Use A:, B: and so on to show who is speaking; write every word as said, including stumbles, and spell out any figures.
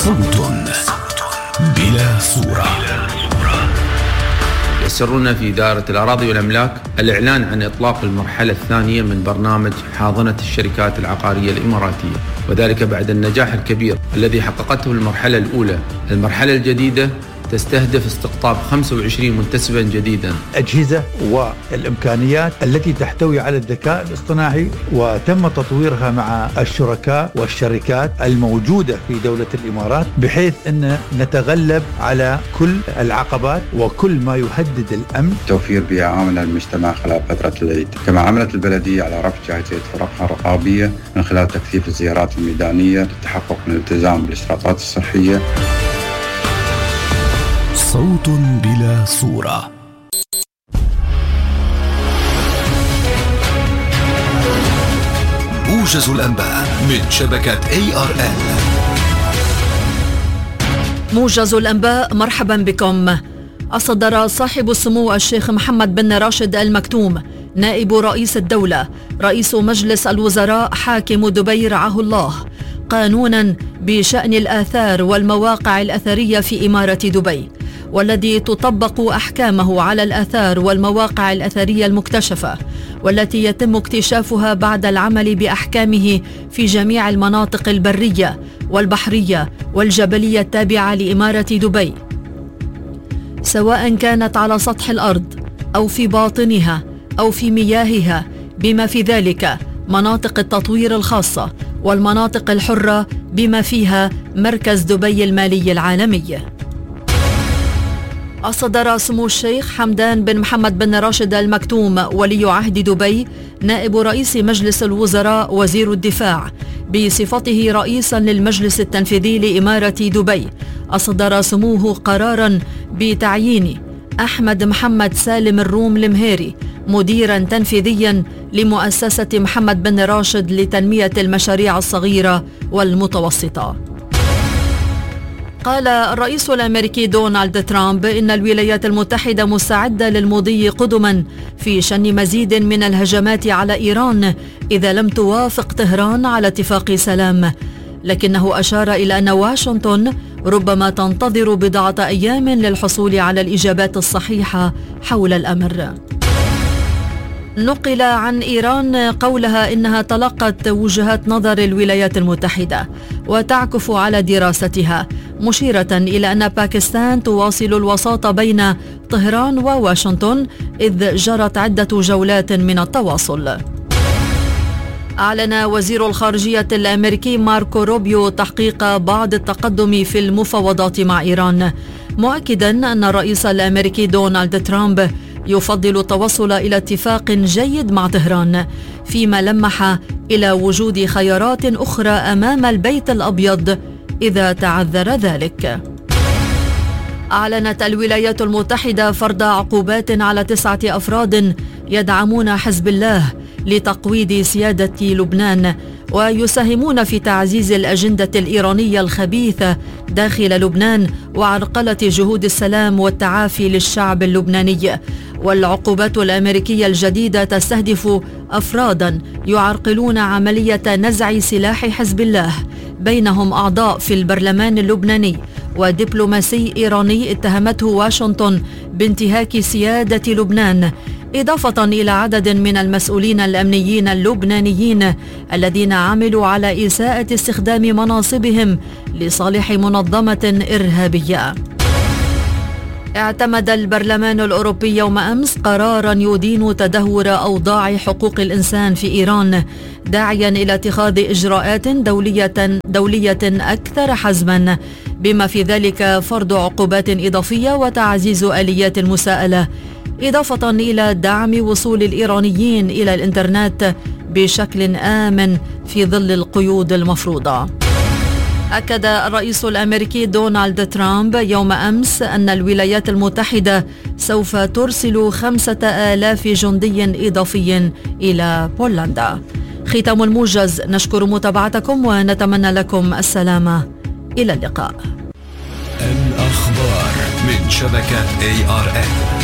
A: صوت بلا صورة.
B: يسرنا في إدارة الأراضي والأملاك الإعلان عن إطلاق المرحلة الثانية من برنامج حاضنة الشركات العقارية الإماراتية، وذلك بعد النجاح الكبير الذي حققته المرحلة الأولى. المرحلة الجديدة تستهدف استقطاب خمسة وعشرين منتسبا جديدا.
C: أجهزة والإمكانيات التي تحتوي على الذكاء الاصطناعي، وتم تطويرها مع الشركاء والشركات الموجودة في دولة الإمارات، بحيث أن نتغلب على كل العقبات وكل ما يهدد الأمن.
D: توفير بيئة آمنة للمجتمع خلال فترة العيد. كما عملت البلدية على رفع جاهزية فرقها الرقابية من خلال تكثيف الزيارات الميدانية للتحقق من الالتزام بالإشراطات الصحية.
A: صوت بلا صورة. موجز الأنباء من شبكة إيه آر إل.
E: موجز الأنباء، مرحبا بكم. أصدر صاحب السمو الشيخ محمد بن راشد آل مكتوم نائب رئيس الدولة رئيس مجلس الوزراء حاكم دبي رعاه الله قانونا بشأن الآثار والمواقع الأثرية في إمارة دبي، والذي تطبق أحكامه على الآثار والمواقع الأثرية المكتشفة، والتي يتم اكتشافها بعد العمل بأحكامه في جميع المناطق البرية والبحرية والجبلية التابعة لإمارة دبي، سواء كانت على سطح الأرض أو في باطنها أو في مياهها، بما في ذلك مناطق التطوير الخاصة والمناطق الحرة بما فيها مركز دبي المالي العالمي. أصدر سمو الشيخ حمدان بن محمد بن راشد آل مكتوم ولي عهد دبي نائب رئيس مجلس الوزراء وزير الدفاع بصفته رئيسا للمجلس التنفيذي لإمارة دبي، أصدر سموه قرارا بتعيين أحمد محمد سالم الروم المهيري مديرا تنفيذيا لمؤسسة محمد بن راشد لتنمية المشاريع الصغيرة والمتوسطة. قال الرئيس الأمريكي دونالد ترامب إن الولايات المتحدة مستعدة للمضي قدما في شن مزيد من الهجمات على إيران إذا لم توافق طهران على اتفاق سلام، لكنه أشار إلى أن واشنطن ربما تنتظر بضعة أيام للحصول على الإجابات الصحيحة حول الأمر. نقل عن إيران قولها إنها تلقت وجهات نظر الولايات المتحدة وتعكف على دراستها، مشيرة إلى أن باكستان تواصل الوساطة بين طهران وواشنطن إذ جرت عدة جولات من التواصل. أعلن وزير الخارجية الأمريكي ماركو روبيو تحقيق بعض التقدم في المفاوضات مع إيران، مؤكدا أن الرئيس الأمريكي دونالد ترامب يفضل التوصل إلى اتفاق جيد مع طهران، فيما لمح إلى وجود خيارات أخرى أمام البيت الأبيض إذا تعذر ذلك. أعلنت الولايات المتحدة فرض عقوبات على تسعة أفراد يدعمون حزب الله لتقويض سيادة لبنان ويساهمون في تعزيز الأجندة الإيرانية الخبيثة داخل لبنان وعرقلة جهود السلام والتعافي للشعب اللبناني. والعقوبات الأمريكية الجديدة تستهدف أفرادا يعرقلون عملية نزع سلاح حزب الله، بينهم أعضاء في البرلمان اللبناني ودبلوماسي إيراني اتهمته واشنطن بانتهاك سيادة لبنان، إضافة إلى عدد من المسؤولين الأمنيين اللبنانيين الذين عملوا على إساءة استخدام مناصبهم لصالح منظمة إرهابية. اعتمد البرلمان الأوروبي يوم أمس قراراً يدين تدهور أوضاع حقوق الإنسان في إيران، داعياً إلى اتخاذ إجراءات دولية دولية أكثر حزماً، بما في ذلك فرض عقوبات إضافية وتعزيز آليات المساءلة، إضافة إلى دعم وصول الإيرانيين إلى الإنترنت بشكل آمن في ظل القيود المفروضة. أكد الرئيس الأمريكي دونالد ترامب يوم أمس أن الولايات المتحدة سوف ترسل خمسة آلاف جندي إضافي إلى بولندا. ختام الموجز، نشكر متابعتكم ونتمنى لكم السلامة. إلى اللقاء.
A: الأخبار من شبكة إيه آر إل.